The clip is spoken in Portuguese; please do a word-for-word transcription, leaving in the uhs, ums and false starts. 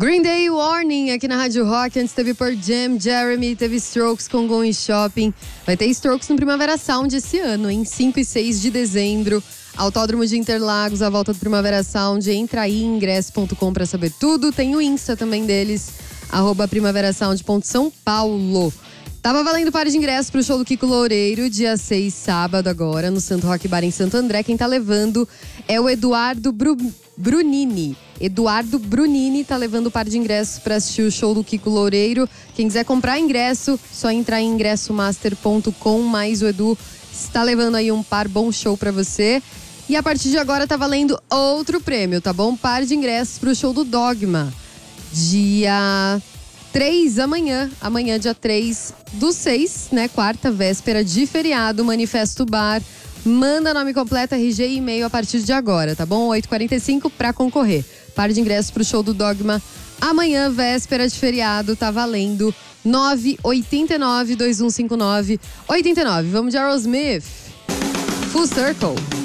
Green Day Warning aqui na Rádio Rock. Antes teve Pearl Jam, Jeremy, teve Strokes com Going Shopping. Vai ter Strokes no Primavera Sound esse ano, em cinco e seis de dezembro. Autódromo de Interlagos, a volta do Primavera Sound. Entra aí em ingresso ponto com pra saber tudo. Tem o Insta também deles, arroba primaverasound ponto são paulo. Tava valendo par de ingressos pro show do Kiko Loureiro, dia seis, sábado agora, no Santo Rock Bar em Santo André. Quem tá levando é o Eduardo Bru- Brunini. Eduardo Brunini tá levando par de ingressos pra assistir o show do Kiko Loureiro. Quem quiser comprar ingresso, só entrar em ingresso master ponto com, mas o Edu está levando aí um par, bom show pra você. E a partir de agora tá valendo outro prêmio, tá bom? Par de ingressos pro show do Dogma. Dia três, amanhã, amanhã dia três do seis, né, quarta, véspera de feriado, Manifesto Bar. Manda nome completo, R G e e-mail a partir de agora, tá bom? oito e quarenta e cinco pra concorrer. Par de ingressos pro show do Dogma. Amanhã, véspera de feriado, tá valendo nove oito nove, dois um cinco nove, oito nove. Vamos de Aerosmith. Full Circle.